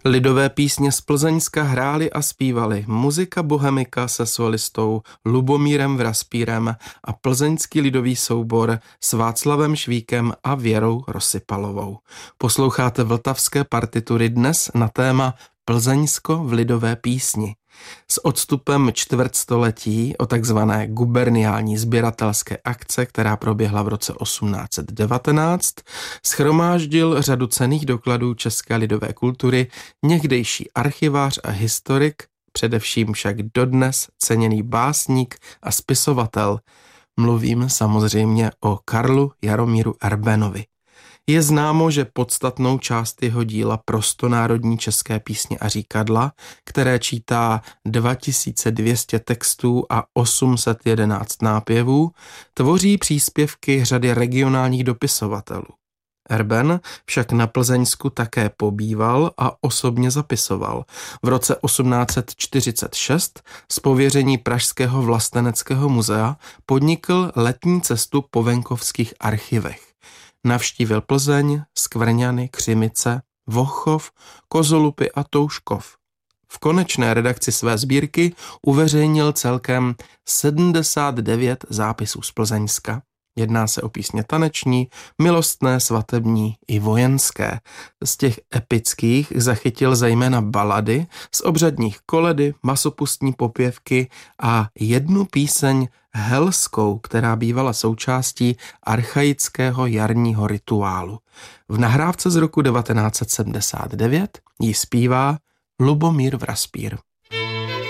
Lidové písně z Plzeňska hráli a zpívali Muzika Bohemika se solistou Lubomírem Vraspírem a plzeňský lidový soubor s Václavem Švíkem a Věrou Rosypalovou. Posloucháte vltavské partitury dnes na téma Plzeňsko v lidové písni. S odstupem čtvrtstoletí o takzvané guberniální sběratelské akce, která proběhla v roce 1819, shromáždil řadu cenných dokladů české lidové kultury někdejší archivář a historik, především však dodnes ceněný básník a spisovatel. Mluvím samozřejmě o Karlu Jaromíru Erbenovi. Je známo, že podstatnou část jeho díla Prostonárodní české písně a říkadla, které čítá 2200 textů a 811 nápěvů, tvoří příspěvky řady regionálních dopisovatelů. Erben však na Plzeňsku také pobýval a osobně zapisoval. V roce 1846 z pověření Pražského vlasteneckého muzea podnikl letní cestu po venkovských archivech. Navštívil Plzeň, Skvrňany, Křimice, Vochov, Kozolupy a Touškov. V konečné redakci své sbírky uveřejnil celkem 79 zápisů z Plzeňska. Jedná se o písně taneční, milostné, svatební i vojenské. Z těch epických zachytil zejména balady, z obřadních koledy, masopustní popěvky a jednu píseň helskou, která bývala součástí archaického jarního rituálu. V nahrávce z roku 1979 ji zpívá Lubomír Vraspír.